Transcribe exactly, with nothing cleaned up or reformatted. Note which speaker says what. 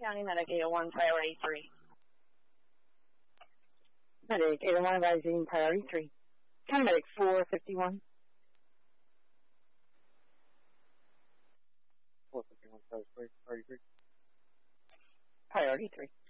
Speaker 1: County Medic eight oh one, priority three.
Speaker 2: Medic eight oh one, advising priority three. County Medic four fifty-one.
Speaker 3: four fifty-one, priority three.
Speaker 2: Priority three.